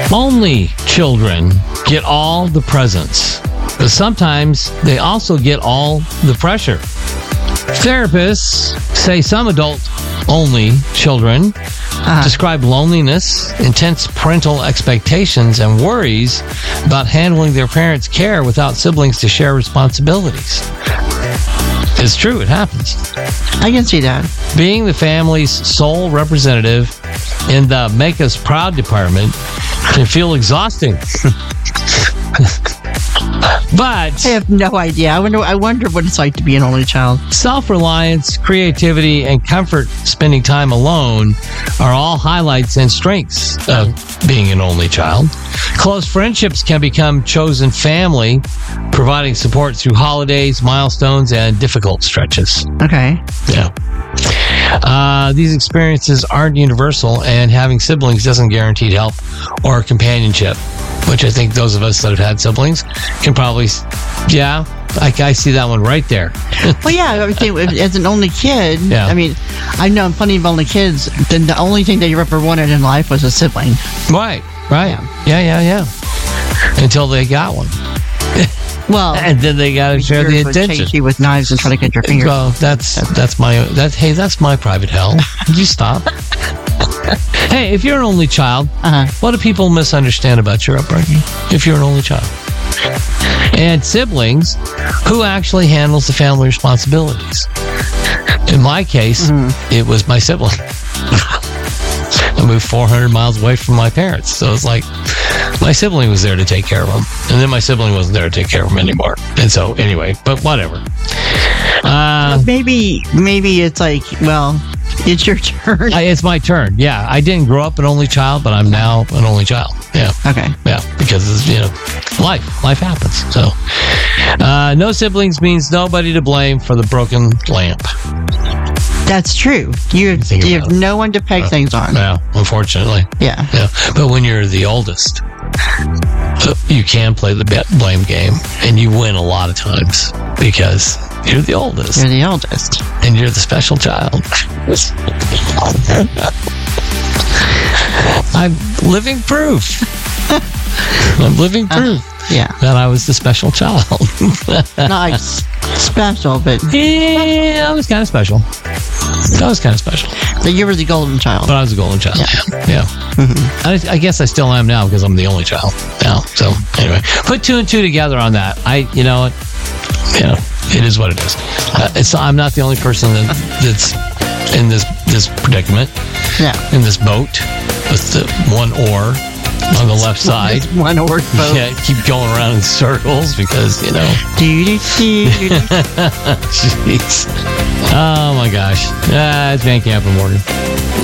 Only children get all the presents, but sometimes they also get all the pressure. Therapists say some adult-only children describe loneliness, intense parental expectations, and worries about handling their parents' care without siblings to share responsibilities. It's true, it happens. I can see that. Being the family's sole representative in the Make Us Proud department can feel exhausting. But I have no idea. I wonder what it's like to be an only child. self-reliance, creativity, and comfort spending time alone are all highlights and strengths of being an only child. Close friendships can become chosen family, providing support through holidays, milestones, and difficult stretches. Okay. Yeah. These experiences aren't universal, and having siblings doesn't guarantee help or companionship, which I think those of us that have had siblings can probably, I see that one right there. Well, yeah, I would think as an only kid, Yeah. I mean, I've known plenty of only kids, then the only thing they ever wanted in life was a sibling. Right. Yeah. Until they got one. Well, And then they got to share the yours would attention. chase you with knives and try to cut your fingers. Well, that's my private hell. You stop. Hey, if you're an only child, what do people misunderstand about your upbringing? If you're an only child, and siblings, who actually handles the family responsibilities? In my case, it was my sibling. I moved 400 miles away from my parents, so it's like my sibling was there to take care of them, and then my sibling wasn't there to take care of them anymore. And so, anyway, but whatever. Maybe it's like, well, it's your turn. It's my turn. Yeah, I didn't grow up an only child, but I'm now an only child. Yeah. Okay. Yeah, because life happens. So, no siblings means nobody to blame for the broken lamp. That's true. You have no one to peg things on. Yeah, unfortunately. Yeah. Yeah, but when you're the oldest, you can play the blame game, and you win a lot of times because you're the oldest. You're the oldest. And you're the special child. I'm living proof. I'm living proof Yeah. that I was the special child. Not special, but Yeah, I was kind of special. that you were the golden child. But I was a golden child. Yeah. I guess I still am now because I'm the only child now. So anyway, put two and two together on that. It is what it is. I'm not the only person that's in this predicament. Yeah. In this boat with the one oar on the left side. One oar boat. Yeah, keep going around in circles because Jeez. Oh my gosh. It's Van Camp and Morgan.